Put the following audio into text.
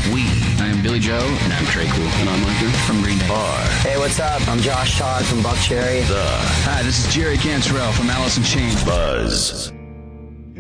I am Billy Joe. And I'm Trey Cool. And I'm Arthur from Green Day. Hey, what's up? I'm Josh Todd from Buckcherry. Hi, this is Jerry Cantrell from Alice in Chains. Buzz.